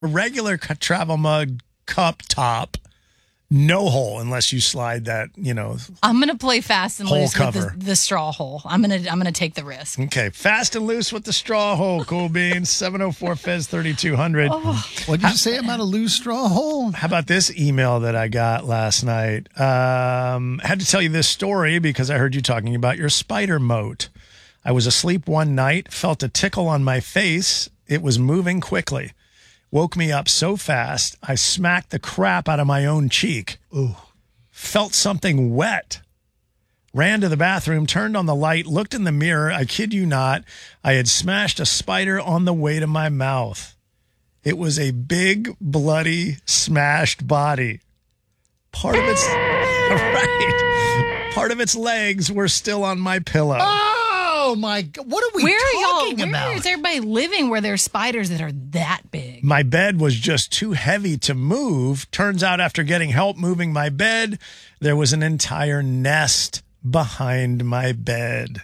A regular travel mug cup top, no hole unless you slide that, I'm ggoing to play fast and hole loose cover. with the straw hole. I'm going to take the risk. Okay, fast and loose with the straw hole, Cool Beans. 704 Fez 3200. What did you say about a loose straw hole? How about this email that I got last night? Had to tell you this story because I heard you talking about your spider moat. I was asleep one night, felt a tickle on my face. It was moving quickly. Woke me up so fast, I smacked the crap out of my own cheek. Ooh. Felt something wet. Ran to the bathroom, turned on the light, looked in the mirror. I kid you not, I had smashed a spider on the way to my mouth. It was a big, bloody, smashed body. Part of its part of its legs were still on my pillow. Oh my God! What are we talking about? Where is everybody living where there's spiders that are that big? My bed was just too heavy to move. Turns out after getting help moving my bed, there was an entire nest behind my bed.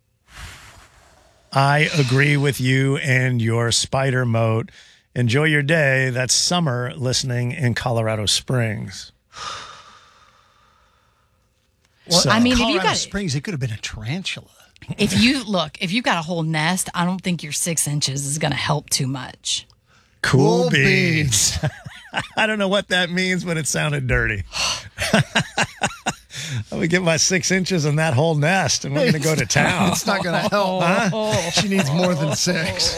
I agree with you and your spider moat. Enjoy your day. That's Summer listening in Colorado Springs. Well, So- I mean, if you Colorado got Springs, it could have been a tarantula. if you've got a whole nest, I don't think your 6 inches is going to help too much. Cool Cool beans. I don't know what that means, but it sounded dirty. I'm going to get my 6 inches in that whole nest, and we're going to go to town. It's not going to help. She needs more than 6.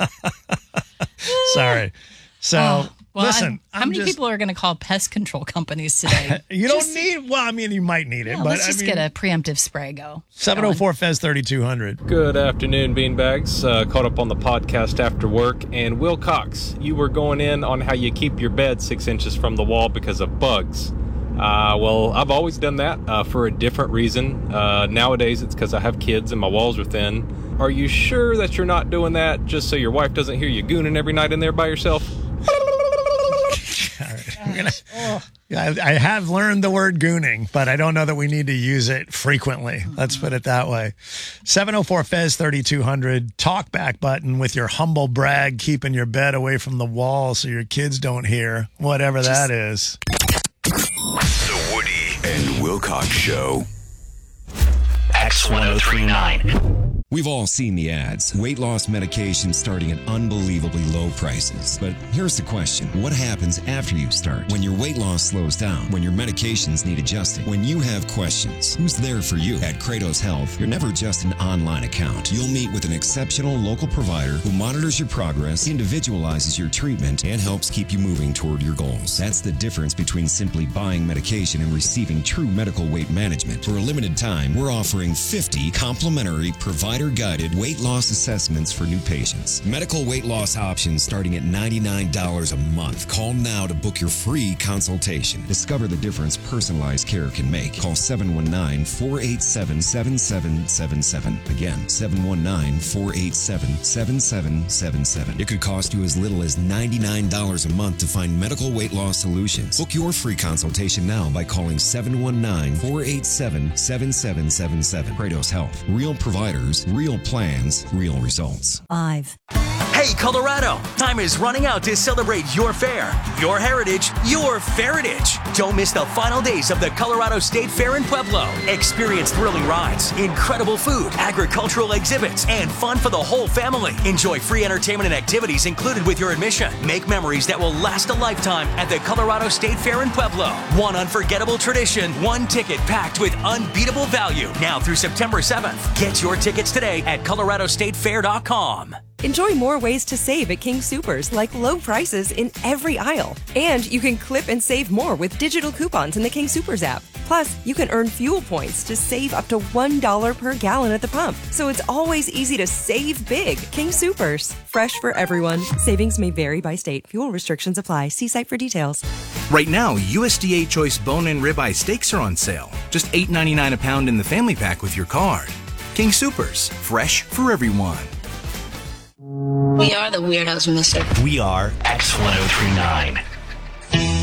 Sorry. So, Well, listen. how many people are going to call pest control companies today? You don't need, well, I mean, you might need it, but Let's just get a preemptive spray go. 704 Fez 3200. Good afternoon, Beanbags. Caught up on the podcast after work. And Will Cox, you were going in on how you keep your bed 6 inches from the wall because of bugs. Well, I've always done that for a different reason. Nowadays, it's because I have kids and my walls are thin. Are you sure that you're not doing that just so your wife doesn't hear you gooning every night in there by yourself? I have learned the word gooning, but I don't know that we need to use it frequently. Let's put it that way. 704 Fez 3200, talk back button with your humble brag, keeping your bed away from the wall so your kids don't hear, whatever that is. The Woody and Wilcox Show. X1039. We've all seen the ads. Weight loss medication starting at unbelievably low prices. But here's the question. What happens after you start? When your weight loss slows down? When your medications need adjusting? When you have questions? Who's there for you? At Kratos Health, you're never just an online account. You'll meet with an exceptional local provider who monitors your progress, individualizes your treatment, and helps keep you moving toward your goals. That's the difference between simply buying medication and receiving true medical weight management. For a limited time, we're offering 50 complimentary provider-guided weight loss assessments for new patients. Medical weight loss options starting at $99 a month. Call now to book your free consultation. Discover the difference personalized care can make. Call 719-487-7777. Again, 719-487-7777. It could cost you as little as $99 a month to find medical weight loss solutions. Book your free consultation now by calling 719-487-7777. Kratos Health. Real providers, real plans, real results. 5. Hey, Colorado! Time is running out to celebrate your fair, your heritage, your Feritage. Don't miss the final days of the Colorado State Fair in Pueblo. Experience thrilling rides, incredible food, agricultural exhibits, and fun for the whole family. Enjoy free entertainment and activities included with your admission. Make memories that will last a lifetime at the Colorado State Fair in Pueblo. One unforgettable tradition, one ticket packed with unbeatable value. Now through September 7th. Get your tickets today at coloradostatefair.com. Enjoy more ways to save at King Soopers, like low prices in every aisle. And you can clip and save more with digital coupons in the King Soopers app. Plus, you can earn fuel points to save up to $1 per gallon at the pump. So it's always easy to save big. King Soopers, fresh for everyone. Savings may vary by state. Fuel restrictions apply. See site for details. Right now, USDA Choice Bone-In Ribeye Steaks are on sale. Just $8.99 a pound in the family pack with your card. King Soopers, fresh for everyone. We are the weirdos, mister. We are X1039.